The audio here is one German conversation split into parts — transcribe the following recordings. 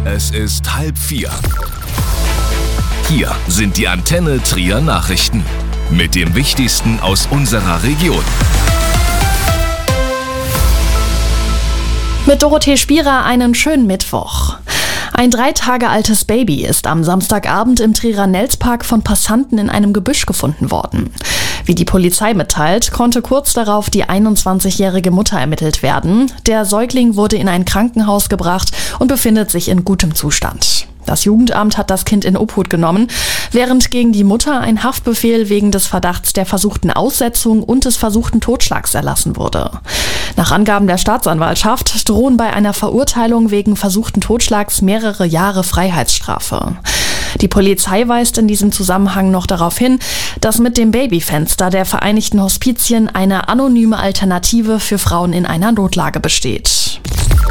Es ist 3:30. Hier sind die Antenne Trier Nachrichten mit dem Wichtigsten aus unserer Region. Mit Dorothee Spierer einen schönen Mittwoch. Ein 3 Tage altes Baby ist am Samstagabend im Trierer Nelspark von Passanten in einem Gebüsch gefunden worden. Wie die Polizei mitteilt, konnte kurz darauf die 21-jährige Mutter ermittelt werden. Der Säugling wurde in ein Krankenhaus gebracht und befindet sich in gutem Zustand. Das Jugendamt hat das Kind in Obhut genommen, während gegen die Mutter ein Haftbefehl wegen des Verdachts der versuchten Aussetzung und des versuchten Totschlags erlassen wurde. Nach Angaben der Staatsanwaltschaft drohen bei einer Verurteilung wegen versuchten Totschlags mehrere Jahre Freiheitsstrafe. Die Polizei weist in diesem Zusammenhang noch darauf hin, dass mit dem Babyfenster der Vereinigten Hospizien eine anonyme Alternative für Frauen in einer Notlage besteht.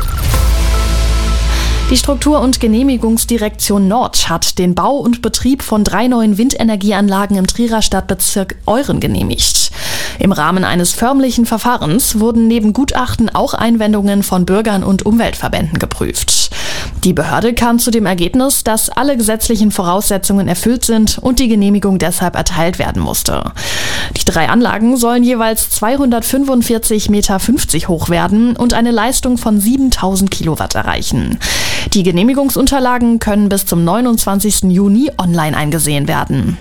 Die Struktur- und Genehmigungsdirektion Nord hat den Bau und Betrieb von 3 neuen Windenergieanlagen im Trierer Stadtbezirk Euren genehmigt. Im Rahmen eines förmlichen Verfahrens wurden neben Gutachten auch Einwendungen von Bürgern und Umweltverbänden geprüft. Die Behörde kam zu dem Ergebnis, dass alle gesetzlichen Voraussetzungen erfüllt sind und die Genehmigung deshalb erteilt werden musste. Die 3 Anlagen sollen jeweils 245,50 Meter hoch werden und eine Leistung von 7.000 Kilowatt erreichen. Die Genehmigungsunterlagen können bis zum 29. Juni online eingesehen werden.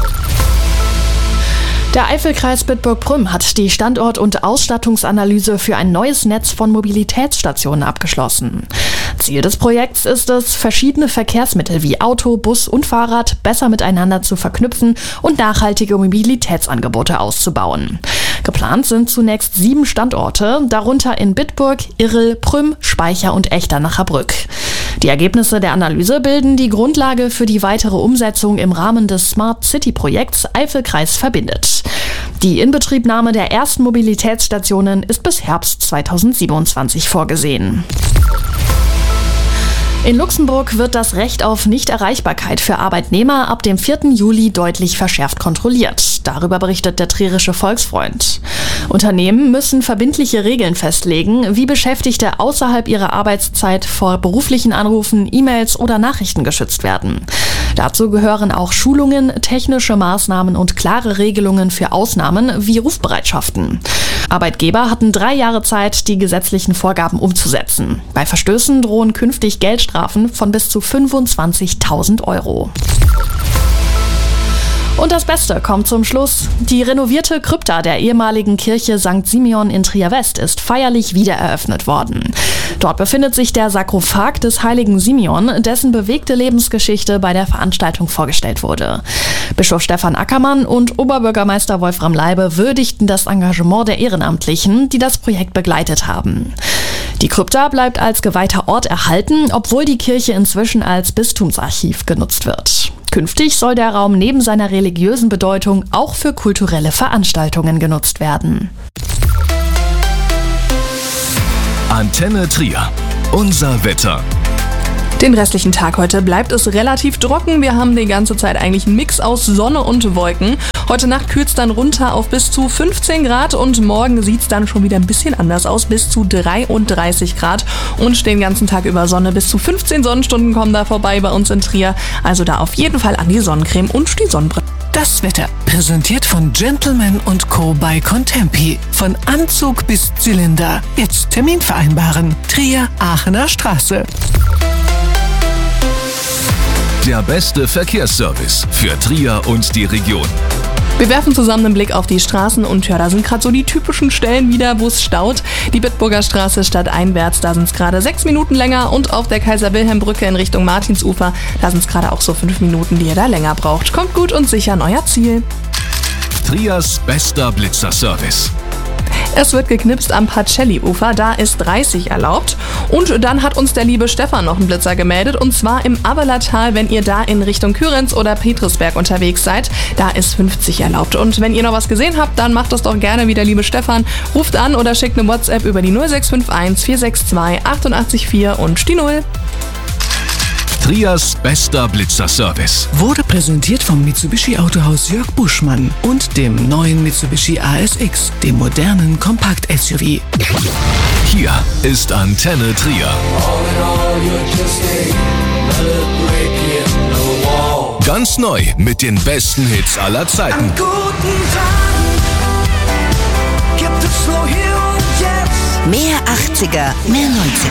Der Eifelkreis Bitburg-Prüm hat die Standort- und Ausstattungsanalyse für ein neues Netz von Mobilitätsstationen abgeschlossen. Ziel des Projekts ist es, verschiedene Verkehrsmittel wie Auto, Bus und Fahrrad besser miteinander zu verknüpfen und nachhaltige Mobilitätsangebote auszubauen. Geplant sind zunächst 7 Standorte, darunter in Bitburg, Irrl, Prüm, Speicher und Echternacher Brück. Die Ergebnisse der Analyse bilden die Grundlage für die weitere Umsetzung im Rahmen des Smart City-Projekts Eifelkreis verbindet. Die Inbetriebnahme der ersten Mobilitätsstationen ist bis Herbst 2027 vorgesehen. In Luxemburg wird das Recht auf Nichterreichbarkeit für Arbeitnehmer ab dem 4. Juli deutlich verschärft kontrolliert. Darüber berichtet der Trierische Volksfreund. Unternehmen müssen verbindliche Regeln festlegen, wie Beschäftigte außerhalb ihrer Arbeitszeit vor beruflichen Anrufen, E-Mails oder Nachrichten geschützt werden. Dazu gehören auch Schulungen, technische Maßnahmen und klare Regelungen für Ausnahmen wie Rufbereitschaften. Arbeitgeber hatten 3 Jahre Zeit, die gesetzlichen Vorgaben umzusetzen. Bei Verstößen drohen künftig Geldstrafen von bis zu 25.000 Euro. Und das Beste kommt zum Schluss. Die renovierte Krypta der ehemaligen Kirche St. Simeon in Trier West ist feierlich wiedereröffnet worden. Dort befindet sich der Sarkophag des heiligen Simeon, dessen bewegte Lebensgeschichte bei der Veranstaltung vorgestellt wurde. Bischof Stefan Ackermann und Oberbürgermeister Wolfram Leibe würdigten das Engagement der Ehrenamtlichen, die das Projekt begleitet haben. Die Krypta bleibt als geweihter Ort erhalten, obwohl die Kirche inzwischen als Bistumsarchiv genutzt wird. Künftig soll der Raum neben seiner religiösen Bedeutung auch für kulturelle Veranstaltungen genutzt werden. Antenne Trier. Unser Wetter. Den restlichen Tag heute bleibt es relativ trocken. Wir haben die ganze Zeit eigentlich einen Mix aus Sonne und Wolken. Heute Nacht kühlt es dann runter auf bis zu 15 Grad und morgen sieht es dann schon wieder ein bisschen anders aus, bis zu 33 Grad und den ganzen Tag über Sonne. Bis zu 15 Sonnenstunden kommen da vorbei bei uns in Trier. Also da auf jeden Fall an die Sonnencreme und die Sonnenbrille. Das Wetter, präsentiert von Gentleman & Co. bei Contempi. Von Anzug bis Zylinder. Jetzt Termin vereinbaren. Trier, Aachener Straße. Der beste Verkehrsservice für Trier und die Region. Wir werfen zusammen einen Blick auf die Straßen und ja, da sind gerade so die typischen Stellen wieder, wo es staut. Die Bitburger Straße stadteinwärts, da sind es gerade 6 Minuten länger und auf der Kaiser-Wilhelm-Brücke in Richtung Martinsufer, da sind es gerade auch so 5 Minuten, die ihr da länger braucht. Kommt gut und sicher an euer Ziel. Triers bester Blitzerservice. Es wird geknipst am Pacelli-Ufer, da ist 30 erlaubt. Und dann hat uns der liebe Stefan noch einen Blitzer gemeldet, und zwar im Abelertal, wenn ihr da in Richtung Kürenz oder Petersberg unterwegs seid, da ist 50 erlaubt. Und wenn ihr noch was gesehen habt, dann macht das doch gerne wie der liebe Stefan. Ruft an oder schickt eine WhatsApp über die 0651 462 884 und die 0. Triers bester Blitzerservice Wurde präsentiert vom Mitsubishi Autohaus Jörg Buschmann und dem neuen Mitsubishi ASX, dem modernen Kompakt-SUV. Hier ist Antenne Trier. All in all, you're just a Ganz neu mit den besten Hits aller Zeiten. An guten Tagen gibt es nur hier und jetzt. Mehr 80er, mehr 90er.